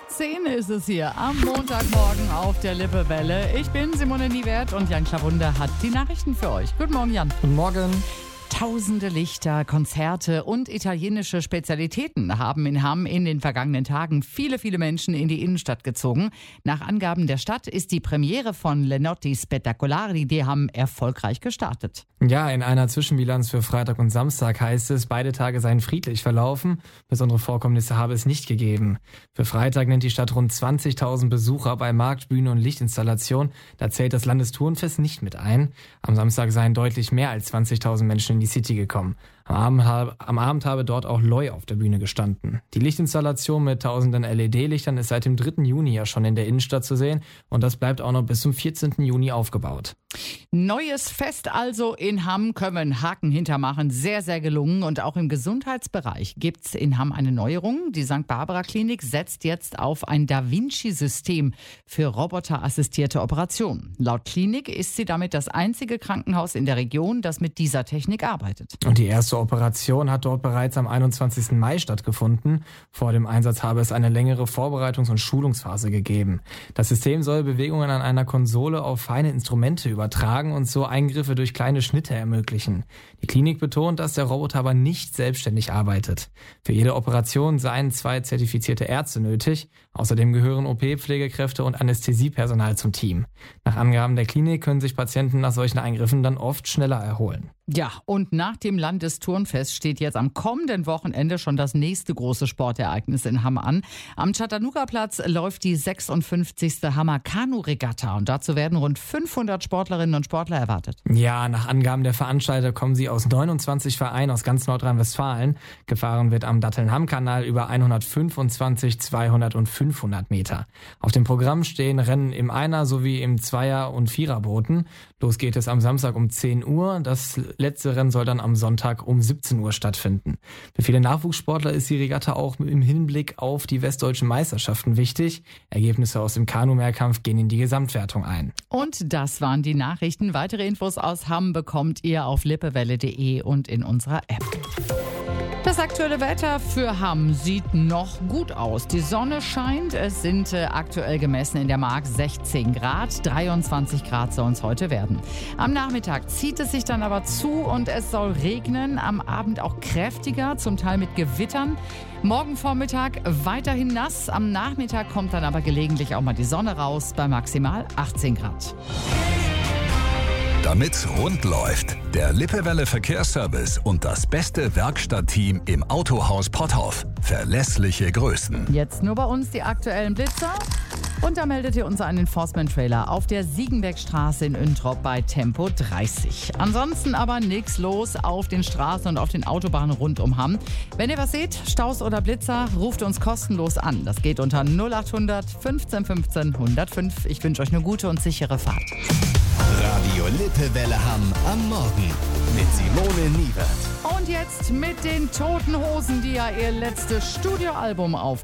8:10 ist es hier am Montagmorgen auf der Lippewelle. Ich bin Simone Niewert und Jan Klawunde hat die Nachrichten für euch. Guten Morgen, Jan. Guten Morgen. Tausende Lichter, Konzerte und italienische Spezialitäten haben in Hamm in den vergangenen Tagen viele Menschen in die Innenstadt gezogen. Nach Angaben der Stadt ist die Premiere von Le Notti Spettacolari die Hamm erfolgreich gestartet. Ja, in einer Zwischenbilanz für Freitag und Samstag heißt es, beide Tage seien friedlich verlaufen. Besondere Vorkommnisse habe es nicht gegeben. Für Freitag nennt die Stadt rund 20.000 Besucher bei Markt, Bühne und Lichtinstallation. Da zählt das Landesturnfest nicht mit ein. Am Samstag seien deutlich mehr als 20.000 Menschen in die City gekommen. Am Abend habe dort auch Loi auf der Bühne gestanden. Die Lichtinstallation mit tausenden LED-Lichtern ist seit dem 3. Juni ja schon in der Innenstadt zu sehen und das bleibt auch noch bis zum 14. Juni aufgebaut. Neues Fest also in Hamm, können wir einen Haken hintermachen. Sehr, sehr gelungen. Und auch im Gesundheitsbereich gibt's in Hamm eine Neuerung. Die St. Barbara Klinik setzt jetzt auf ein Da Vinci-System für roboterassistierte Operationen. Laut Klinik ist sie damit das einzige Krankenhaus in der Region, das mit dieser Technik arbeitet. Und die erste Operation hat dort bereits am 21. Mai stattgefunden. Vor dem Einsatz habe es eine längere Vorbereitungs- und Schulungsphase gegeben. Das System soll Bewegungen an einer Konsole auf feine Instrumente übertragen und so Eingriffe durch kleine Schnitte ermöglichen. Die Klinik betont, dass der Roboter aber nicht selbstständig arbeitet. Für jede Operation seien 2 zertifizierte Ärzte nötig. Außerdem gehören OP-Pflegekräfte und Anästhesiepersonal zum Team. Nach Angaben der Klinik können sich Patienten nach solchen Eingriffen dann oft schneller erholen. Ja, und nach dem Landesturnfest steht jetzt am kommenden Wochenende schon das nächste große Sportereignis in Hamm an. Am Chattanooga-Platz läuft die 56. Hammer Kanu-Regatta und dazu werden rund 500 Sportlerinnen und Sportler erwartet. Ja, nach Angaben der Veranstalter kommen sie aus 29 Vereinen aus ganz Nordrhein-Westfalen. Gefahren wird am Datteln-Hamm-Kanal über 125, 200 und 500 Meter. Auf dem Programm stehen Rennen im Einer- sowie im Zweier- und Viererbooten. Los geht es am Samstag um 10 Uhr. Das letzte Rennen soll dann am Sonntag um 17 Uhr stattfinden. Für viele Nachwuchssportler ist die Regatta auch im Hinblick auf die westdeutschen Meisterschaften wichtig. Ergebnisse aus dem Kanu-Mehrkampf gehen in die Gesamtwertung ein. Und das waren die Nachrichten. Weitere Infos aus Hamm bekommt ihr auf lippewelle.de und in unserer App. Das aktuelle Wetter für Hamm sieht noch gut aus. Die Sonne scheint. Es sind aktuell gemessen in der Mark 16 Grad. 23 Grad soll es heute werden. Am Nachmittag zieht es sich dann aber zu und es soll regnen. Am Abend auch kräftiger, zum Teil mit Gewittern. Morgen Vormittag weiterhin nass. Am Nachmittag kommt dann aber gelegentlich auch mal die Sonne raus bei maximal 18 Grad. Damit's rund läuft, der Lippewelle Verkehrsservice und das beste Werkstattteam im Autohaus Potthoff. Verlässliche Größen. Jetzt nur bei uns die aktuellen Blitzer. Und da meldet ihr uns einen Enforcement-Trailer auf der Siegenbeckstraße in Üntrop bei Tempo 30. Ansonsten aber nichts los auf den Straßen und auf den Autobahnen rund um Hamm. Wenn ihr was seht, Staus oder Blitzer, ruft uns kostenlos an. Das geht unter 0800 15 15 105. Ich wünsche euch eine gute und sichere Fahrt. Radio Lippewelle Hamm am Morgen mit Simone Niewert. Und jetzt mit den Toten Hosen, die ja ihr letztes Studioalbum auf